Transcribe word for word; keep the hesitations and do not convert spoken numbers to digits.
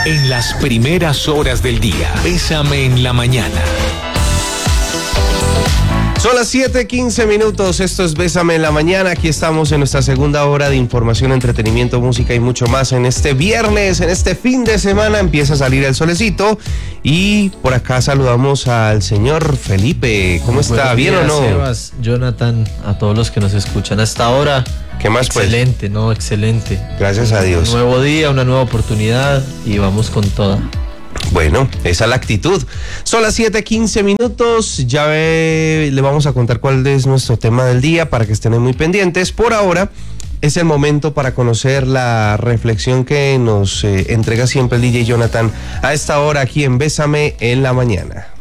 En las primeras horas del día, Bésame en la mañana. Son las siete quince minutos, esto es Bésame en la mañana, aquí estamos en nuestra segunda hora de información, entretenimiento, música y mucho más en este viernes, en este fin de semana empieza a salir el solecito y por acá saludamos al señor Felipe, ¿cómo está? ¿Bien o no? Sebas, Jonathan, a todos los que nos escuchan hasta ahora. ¿Qué más pues? Excelente, no, excelente. Gracias a Dios. Un nuevo día, una nueva oportunidad y vamos con toda. Bueno, esa es la actitud. Son las siete quince minutos, ya ve, le vamos a contar cuál es nuestro tema del día para que estén muy pendientes. Por ahora es el momento para conocer la reflexión que nos eh, entrega siempre el D J Jonathan a esta hora aquí en Bésame en la mañana.